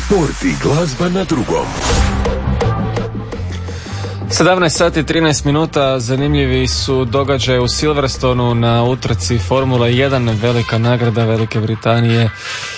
Sport i glazba na drugom. 17 sati 13 minuta, zanimljivi su događaje u Silverstonu na utrci Formula 1, velika nagrada Velike Britanije.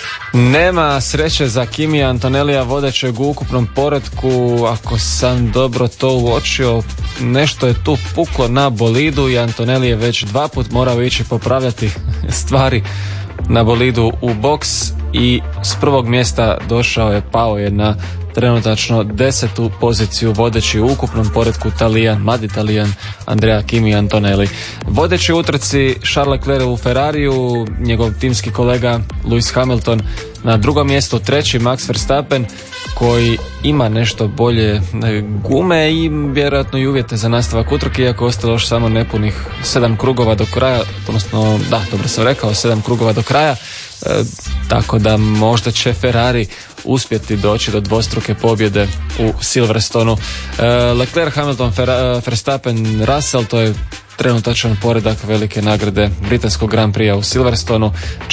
Nema sreće za Kimija Antonellija, vodećeg u ukupnom poretku. Ako sam dobro to uočio, nešto je tu puklo na bolidu i Antonelli je već 2 put morao ići popravljati stvari na bolidu u boks i s prvog mjesta pao je na trenutačno 10. poziciju, vodeći u ukupnom poretku mladi Talijan Andrea Kimi Antonelli. Vodeći u utrci Charles Leclerc u Ferrariju, njegov timski kolega Lewis Hamilton na drugom mjestu, treći Max Verstappen koji ima nešto bolje gume i vjerojatno i uvjete za nastavak utrke, iako ostalo još samo nepunih 7 krugova do kraja, odnosno da, dobro sam rekao, 7 krugova do kraja, tako da možda će Ferrari uspjeti doći do dvostruke pobjede u Silverstonu. Leclerc, Hamilton, Verstappen, Russell, to je trenutačan poredak velike nagrade britanskog Grand Prix u Silverstonu.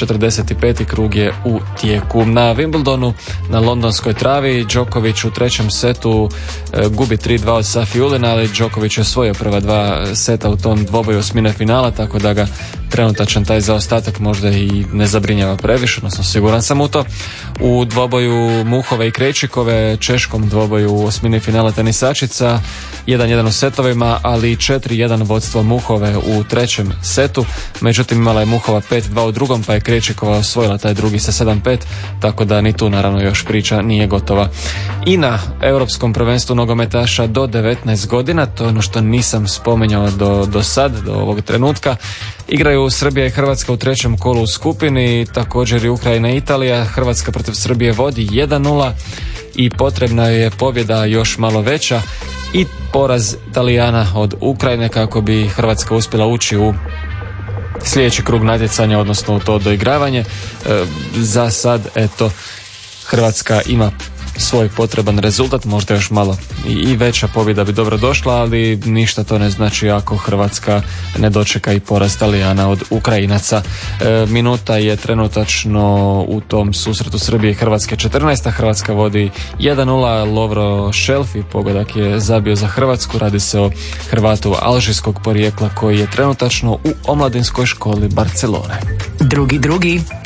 45. krug je u tijeku. Na Wimbledonu, na londonskoj travi, Djokovic u trećem setu gubi 3-2 od Safi Ulina, ali Djokovic je osvojio prva 2 seta u tom dvoboju osmine finala, tako da ga trenutačan taj zaostatak možda i ne zabrinjava previše, odnosno siguran sam u to. U dvoboju Muhove i Krejčikove, češkom dvoboju u osmini finala tenisačica, 1-1 u setovima, ali 4-1 vodstvo Muhove u trećem setu. Međutim, imala je Muhova 5-2 u drugom, pa je Krejčikova osvojila taj drugi sa 7-5, tako da ni tu naravno još priča nije gotova. I na europskom prvenstvu nogometaša do 19 godina, to je ono što nisam spomenjao do sad, do ovog trenutka, igraju Srbija i Hrvatska u trećem kolu u skupini, također i Ukrajina i Italija. Hrvatska protiv Srbije vodi 1-0 i potrebna je pobjeda još malo veća i poraz Talijana od Ukrajine kako bi Hrvatska uspjela ući u sljedeći krug natjecanja, odnosno u to doigravanje. Za sad, eto, Hrvatska ima svoj potreban rezultat, možda još malo i veća pobjeda bi dobro došla, ali ništa to ne znači ako Hrvatska ne dočeka i poraz Talijana od Ukrajinaca. Minuta je trenutačno u tom susretu Srbije i Hrvatske 14. Hrvatska vodi 1-0, Lovro Šelfi pogodak je zabio za Hrvatsku, radi se o Hrvatu alžirskog porijekla koji je trenutačno u omladinskoj školi Barcelone. Drugi